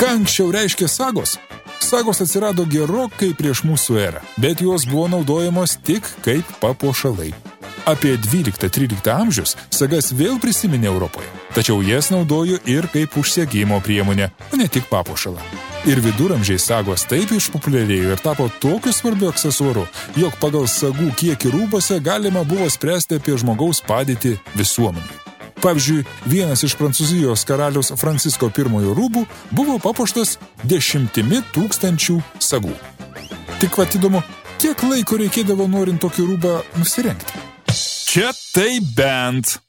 Ką anksčiau reiškia sagos? Sagos atsirado gerokai prieš mūsų erą, bet jos buvo naudojamos tik kaip papuošalai. Apie 12-13 amžius sagas vėl prisiminė Europoje, tačiau jas naudojo ir kaip užsegimo priemonė, o ne tik papuošalą. Ir viduramžiai sagos taip išpopuliarėjo ir tapo tokiu svarbiu aksesuaru, jog pagal sagų kiekį rūbose galima buvo spręsti apie žmogaus padėtį visuomenėje. Pavyzdžiui, vienas iš Prancūzijos karaliaus Francisko I rūbų buvo papuoštas 10 000 sagų. Tik vat įdomu, kiek laiko reikėdavo norint tokį rūbą nusirengti? Čia tai bent.